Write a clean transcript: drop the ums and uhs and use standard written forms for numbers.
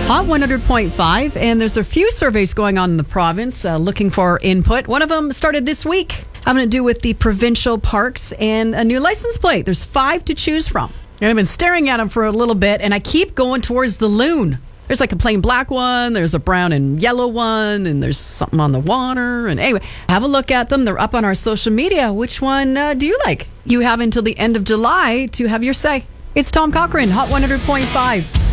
Hot 100.5, and there's a few surveys going on in the province looking for input. One of them started this week, having to do with the provincial parks and a new license plate. There's 5 to choose from. And I've been staring at them for a little bit, and I keep going towards the loon. There's like a plain black one, there's a brown and yellow one, and there's something on the water. And anyway, have a look at them. They're up on our social media. Which one do you like? You have until the end of July to have your say. It's Tom Cochrane, Hot 100.5.